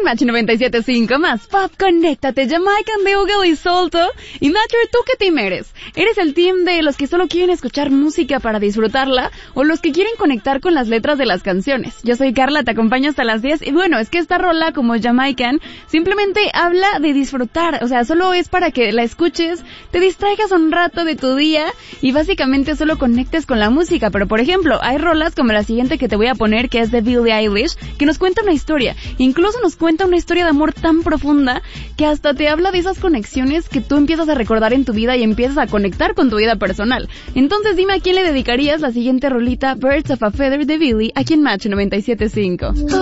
Match 97.5, más pop, conéctate, Jamaican de Hugo y Solto. Y Matcher, ¿tú qué team eres? ¿Eres el team de los que solo quieren escuchar música para disfrutarla o los que quieren conectar con las letras de las canciones? Yo soy Carla, te acompaño hasta las 10 y bueno, es que esta rola como Jamaican simplemente habla de disfrutar, o sea, solo es para que la escuches, te distraigas un rato de tu día y básicamente solo conectes con la música. Pero por ejemplo, hay rolas como la siguiente que te voy a poner, que es de Billie Eilish, que nos cuenta una historia, incluso nos cuenta una historia de amor tan profunda que hasta te habla de esas conexiones que tú empiezas a recordar en tu vida y empiezas a conectar con tu vida personal. Entonces dime a quién le dedicarías la siguiente rolita, Birds of a Feather de Billie, aquí en Match 97.5.